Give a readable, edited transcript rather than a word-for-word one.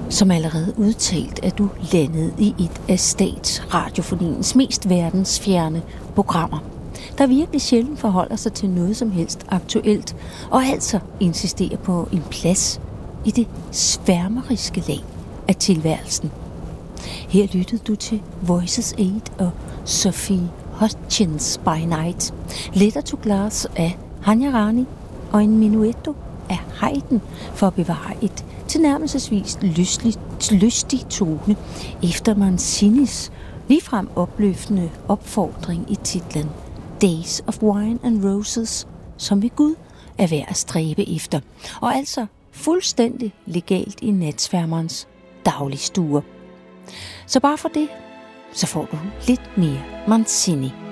Som allerede udtalt er du landet i et af statsradiofoniens mest verdensfjerne programmer, der virkelig sjældent forholder sig til noget som helst aktuelt, og altså insisterer på en plads i det sværmeriske lag af tilværelsen. Her lyttede du til Voices 8 og Sophie Hutchins by Night, Letter to Glass af Hanya Rani og en Minuetto af Haydn for at bevare et tilnærmelsesvis lystig tone efter Mancinis ligefrem opløftende opfordring i titlen Days of Wine and Roses, som ved Gud er værd at stræbe efter, og altså fuldstændig legalt i natsværmerens dagligstuer. Så bare for det, så får du lidt mere Mancini.